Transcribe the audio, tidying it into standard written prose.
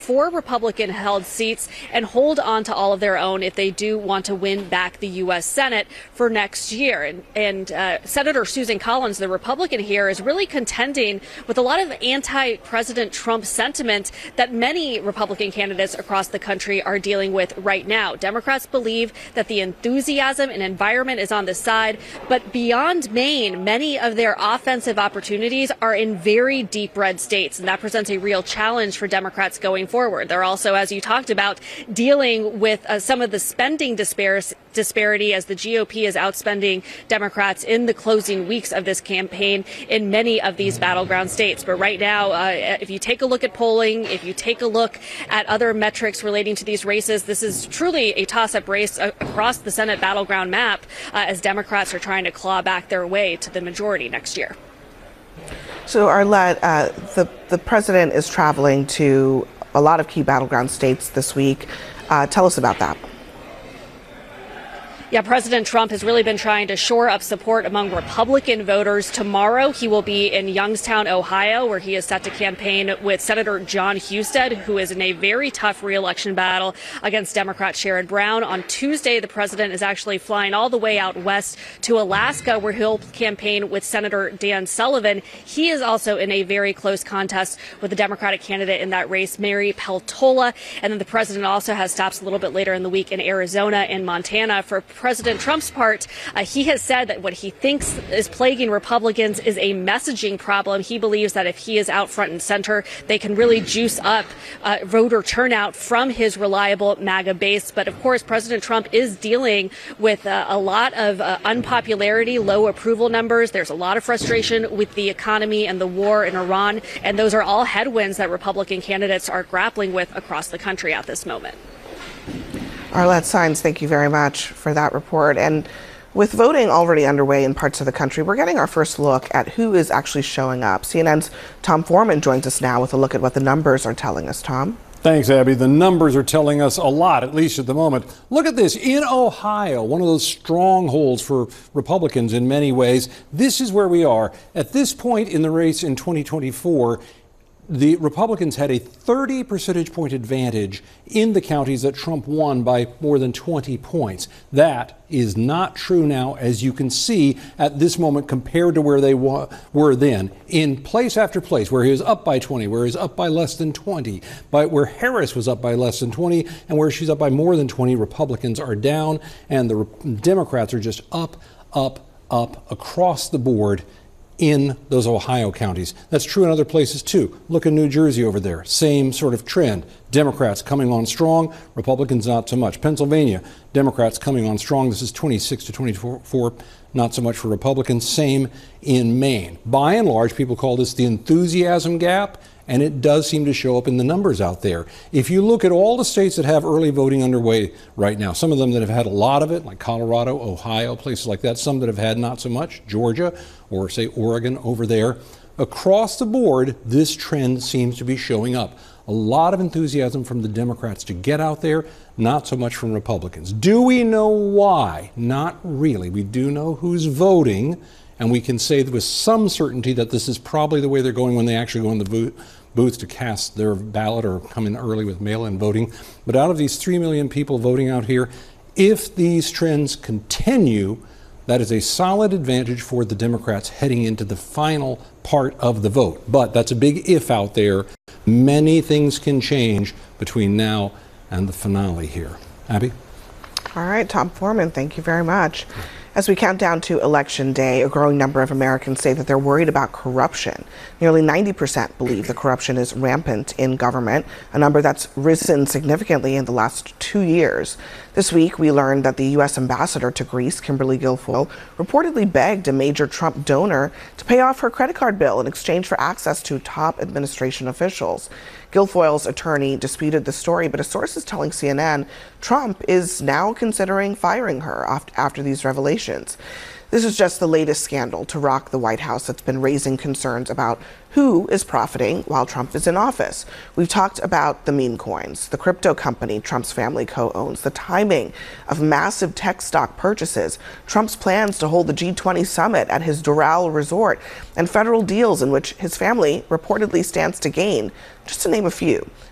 4 Republican-held seats and hold on to all of their own if they do want to win back the U.S. Senate for next year. And Senator Susan Collins, the Republican here, is really contending with a lot of anti-President Trump sentiment that many Republican candidates across the country are dealing with right now. Democrats believe that the enthusiasm and environment is on the side, but beyond Maine, many of their offensive opportunities are in very deep red states, and that presents a real challenge for Democrats going forward. They're also, as you talked about, dealing with some of the spending disparity as the GOP is outspending Democrats in the closing weeks of this campaign in many of these battleground states. But right now, if you take a look at polling, if you take a look at other metrics relating to these races, this is truly a toss-up race across the Senate battleground map as Democrats are trying to claw back their way to the majority next year. So, Arlette, the president is traveling to a lot of key battleground states this week. Tell us about that. Yeah, President Trump has really been trying to shore up support among Republican voters. Tomorrow, he will be in Youngstown, Ohio, where he is set to campaign with Senator Jon Husted, who is in a very tough re-election battle against Democrat Sherrod Brown. On Tuesday, the president is actually flying all the way out west to Alaska, where he'll campaign with Senator Dan Sullivan. He is also in a very close contest with the Democratic candidate in that race, Mary Peltola. And then the president also has stops a little bit later in the week in Arizona and Montana. For President Trump's part, he has said that what he thinks is plaguing Republicans is a messaging problem. He believes that if he is out front and center, they can really juice up voter turnout from his reliable MAGA base. But of course, President Trump is dealing with a lot of unpopularity, low approval numbers. There's a lot of frustration with the economy and the war in Iran. And those are all headwinds that Republican candidates are grappling with across the country at this moment. Arlette Saenz, thank you very much for that report. And with voting already underway in parts of the country, we're getting our first look at who is actually showing up. CNN's Tom Foreman joins us now with a look at what the numbers are telling us. Tom? Thanks, Abby. The numbers are telling us a lot, at least at the moment. Look at this. In Ohio, one of those strongholds for Republicans in many ways, this is where we are. At this point in the race in 2024, the Republicans had a 30 percentage point advantage in the counties that Trump won by more than 20 points. That is not true now, as you can see at this moment compared to where they were then. In place after place, where he was up by 20, where he's up by less than 20, where Harris was up by less than 20, and where she's up by more than 20, Republicans are down, and the Democrats are just up across the board in those Ohio counties. That's true in other places too. Look at New Jersey over there. Same sort of trend. Democrats coming on strong, Republicans not so much. Pennsylvania, Democrats coming on strong. This is 26 to 24, not so much for Republicans. Same in Maine. By and large, people call this the enthusiasm gap, and it does seem to show up in the numbers out there. If you look at all the states that have early voting underway right now, some of them that have had a lot of it, like Colorado, Ohio, places like that, some that have had not so much, Georgia, or say Oregon over there, across the board, this trend seems to be showing up. A lot of enthusiasm from the Democrats to get out there, not so much from Republicans. Do we know why? Not really. We do know who's voting, and we can say with some certainty that this is probably the way they're going when they actually go in the booth to cast their ballot or come in early with mail-in voting. But out of these 3 million people voting out here, if these trends continue, that is a solid advantage for the Democrats heading into the final part of the vote. But that's a big if out there. Many things can change between now and the finale here. Abby? All right, Tom Foreman, thank you very much. As we count down to Election Day, a growing number of Americans say that they're worried about corruption. Nearly 90% believe the corruption is rampant in government, a number that's risen significantly in the last 2 years. This week, we learned that the U.S. ambassador to Greece, Kimberly Guilfoyle, reportedly begged a major Trump donor to pay off her credit card bill in exchange for access to top administration officials. Guilfoyle's attorney disputed the story, but a source is telling CNN Trump is now considering firing her after these revelations. This is just the latest scandal to rock the White House that's been raising concerns about who is profiting while Trump is in office. We've talked about the meme coins, the crypto company Trump's family co-owns, the timing of massive tech stock purchases, Trump's plans to hold the G20 summit at his Doral resort, and federal deals in which his family reportedly stands to gain, just to name a few.